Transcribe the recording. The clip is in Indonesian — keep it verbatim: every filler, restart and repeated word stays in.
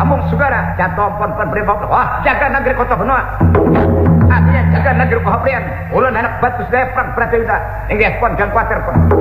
amung sugara jatuh pon pon bribok wah jaga negeri kota benua artinya jaga negeri kohaprian ulun anak batu saya perang prajurit inggih pon dan kuatir pon